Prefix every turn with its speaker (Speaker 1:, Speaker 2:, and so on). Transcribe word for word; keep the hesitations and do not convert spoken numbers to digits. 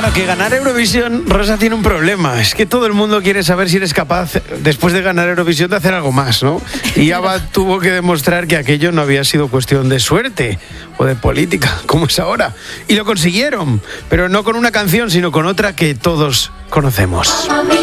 Speaker 1: Bueno, que ganar Eurovisión, Rosa, tiene un problema. Es que todo el mundo quiere saber si eres capaz, después de ganar Eurovisión, de hacer algo más, ¿no? Y Ava tuvo que demostrar que aquello no había sido cuestión de suerte o de política, como es ahora. Y lo consiguieron, pero no con una canción, sino con otra que todos conocemos.